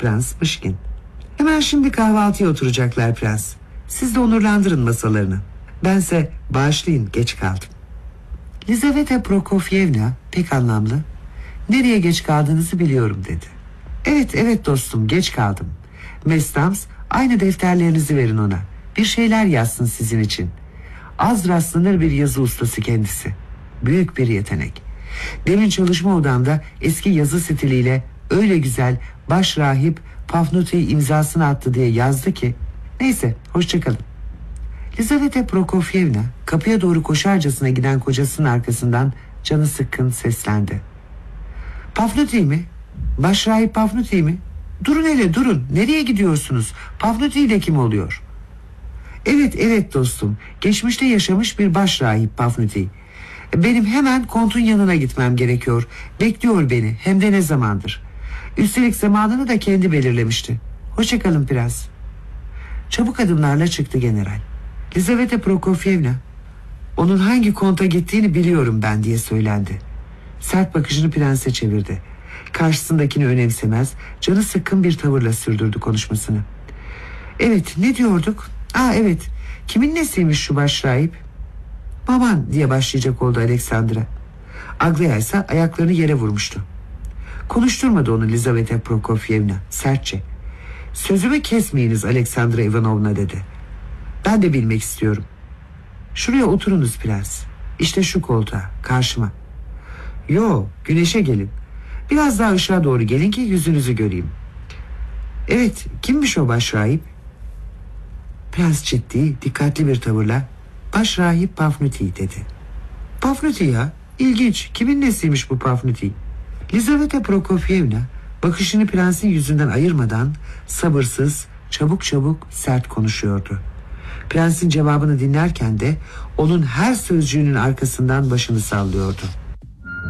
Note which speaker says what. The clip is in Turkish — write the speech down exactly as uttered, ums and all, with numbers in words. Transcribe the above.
Speaker 1: Prens Mışkin. Hemen şimdi kahvaltıya oturacaklar prens. Siz de onurlandırın masalarını. Bense bağışlayın geç kaldım. Lizaveta Prokofyevna pek anlamlı. Nereye geç kaldığınızı biliyorum dedi. Evet evet dostum geç kaldım. Mestams aynı defterlerinizi verin ona. Bir şeyler yazsın sizin için. Az rastlanır bir yazı ustası kendisi. Büyük bir yetenek. Demin çalışma odamda eski yazı stiliyle öyle güzel baş rahip Pafnuti imzasını attı diye yazdı ki. Neyse hoşçakalın. Lizaveta Prokofyevna kapıya doğru koşarcasına giden kocasının arkasından canı sıkkın seslendi. Pafnuti mi? Başrahip Pafnuti mi? Durun hele durun. Nereye gidiyorsunuz? Pafnuti ile kim oluyor? Evet evet dostum. Geçmişte yaşamış bir başrahip Pafnuti. Benim hemen kontun yanına gitmem gerekiyor. Bekliyor beni. Hem de ne zamandır. Üstelik zamanını da kendi belirlemişti. Hoşçakalın prens. Çabuk adımlarla çıktı general. Lizaveta Prokofyevna, onun hangi konta gittiğini biliyorum ben diye söylendi. Sert bakışını prense çevirdi. Karşısındakini önemsemez, canı sıkkın bir tavırla sürdürdü konuşmasını. Evet, ne diyorduk? Aa evet, kimin nesiymiş şu başrahip? Baban diye başlayacak oldu Aleksandra. Aglaia ise ayaklarını yere vurmuştu. Konuşturmadı onu Lizaveta Prokofyevna sertçe. Sözümü kesmeyiniz Aleksandra Ivanovna dedi. Ben de bilmek istiyorum. Şuraya oturunuz prens. İşte şu koltuğa, karşıma. Yo, güneşe gelin. Biraz daha ışığa doğru gelin ki yüzünüzü göreyim. Evet, kimmiş o başrahip? Prens ciddi, dikkatli bir tavırla başrahip Pafnuti dedi. Pafnuti ya, ilginç. Kimin nesiymiş bu Pafnuti? Lizaveta Prokofyevna bakışını prensin yüzünden ayırmadan sabırsız, çabuk çabuk sert konuşuyordu. Prensin cevabını dinlerken de onun her sözcüğünün arkasından başını sallıyordu.